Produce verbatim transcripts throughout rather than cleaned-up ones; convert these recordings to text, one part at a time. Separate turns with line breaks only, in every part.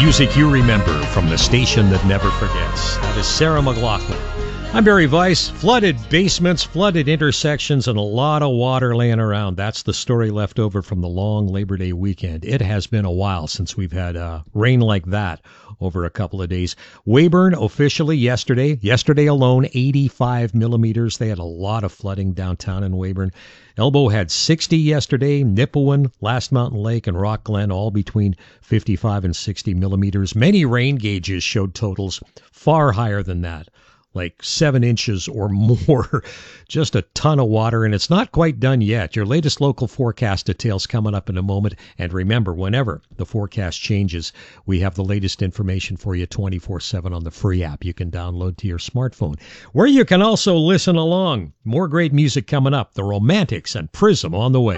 Music you remember from the station that never forgets. That is Sarah McLachlan. I'm Barry Weiss. Flooded basements, flooded intersections, and a lot of water laying around. That's the story left over from the long Labor Day weekend. It has been a while since we've had uh, rain like that over a couple of days. Weyburn officially yesterday, yesterday alone, eighty-five millimeters. They had a lot of flooding downtown in Weyburn. Elbow had sixty yesterday. Nipawin, Last Mountain Lake, and Rock Glen all between fifty-five and sixty millimeters. Many rain gauges showed totals far higher than that, like seven inches or more. Just a ton of water, and it's not quite done yet. Your latest local forecast details coming up in a moment. And remember, whenever the forecast changes, we have the latest information for you twenty-four seven on the free app you can download to your smartphone, where you can also listen along. More great music coming up. The Romantics and Prism on the way.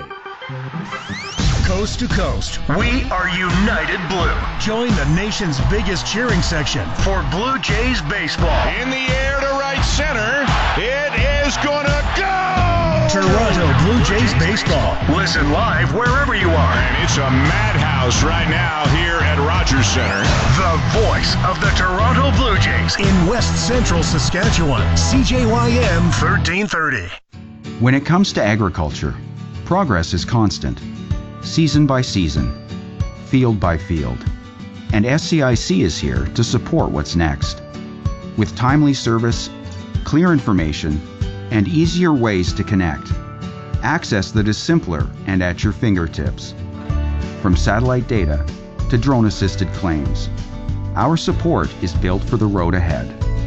Coast to coast, we are United Blue. Join the nation's biggest cheering section for Blue Jays baseball.
In the air to right center, it is gonna go!
Toronto Blue Jays baseball. Listen live wherever you are.
And it's a madhouse right now here at Rogers Center.
The voice of the Toronto Blue Jays in West Central Saskatchewan. C J Y M thirteen thirty.
When it comes to agriculture, progress is constant. Season by season, field by field. And S C I C is here to support what's next. With timely service, clear information, and easier ways to connect. Access that is simpler and at your fingertips. From satellite data to drone-assisted claims, our support is built for the road ahead.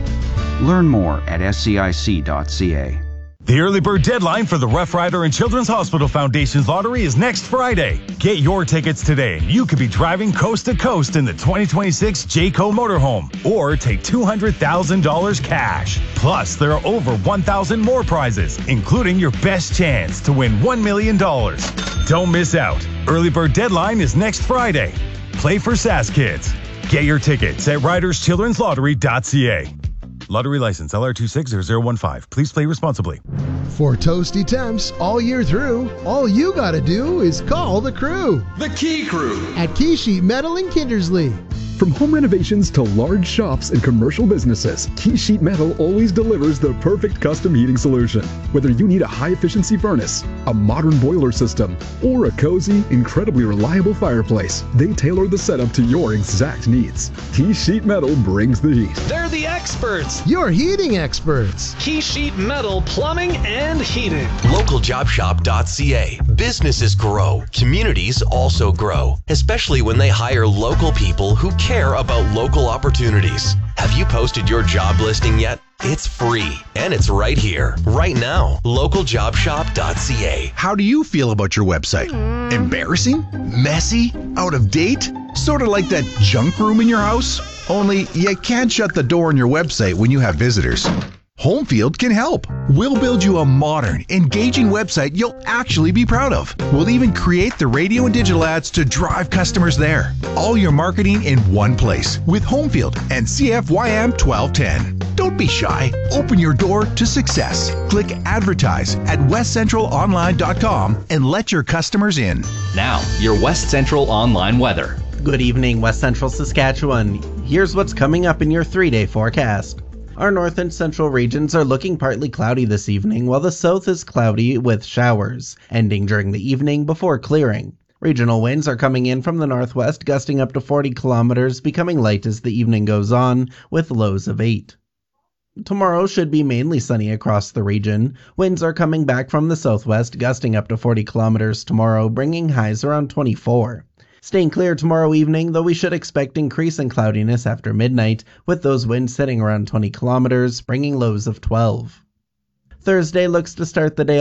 Learn more at S C I C dot C A.
The early bird deadline for the Rough Rider and Children's Hospital Foundation's lottery is next Friday. Get your tickets today. You could be driving coast to coast in the twenty twenty-six Jayco motorhome or take two hundred thousand dollars cash. Plus, there are over one thousand more prizes, including your best chance to win one million dollars. Don't miss out. Early bird deadline is next Friday. Play for Sask Kids. Get your tickets at riders children's lottery dot C A. Lottery license L R two six zero zero one five. Please play responsibly.
For toasty temps all year through, all you gotta do is call the crew.
The Key Crew
at Key Sheet Metal in Kindersley.
From home renovations to large shops and commercial businesses, Key Sheet Metal always delivers the perfect custom heating solution. Whether you need a high-efficiency furnace, a modern boiler system, or a cozy, incredibly reliable fireplace, they tailor the setup to your exact needs. Key Sheet Metal brings the heat.
They're the experts.
Your heating experts.
Key Sheet Metal Plumbing and Heating.
local job shop dot C A. Businesses grow. Communities also grow, especially when they hire local people who care about local opportunities. Have you posted your job listing yet? It's free, and it's right here, right now. local job shop dot C A.
How do you feel about your website? Embarrassing? Messy? Out of date? Sort of like that junk room in your house? Only you can't shut the door on your website when you have visitors. Homefield can help. We'll build you a modern, engaging website you'll actually be proud of. We'll even create the radio and digital ads to drive customers there. All your marketing in one place with Homefield and C F Y M twelve ten. Don't be shy. Open your door to success. Click Advertise at west central online dot com and let your customers in.
Now, your West Central Online weather.
Good evening, West Central Saskatchewan. Here's what's coming up in your three-day forecast. Our north and central regions are looking partly cloudy this evening, while the south is cloudy with showers, ending during the evening before clearing. Regional winds are coming in from the northwest, gusting up to forty kilometers, becoming light as the evening goes on, with lows of eight. Tomorrow should be mainly sunny across the region. Winds are coming back from the southwest, gusting up to forty kilometers tomorrow, bringing highs around twenty-four. Staying clear tomorrow evening, though we should expect increasing cloudiness after midnight, with those winds sitting around twenty kilometers, bringing lows of twelve. Thursday looks to start the day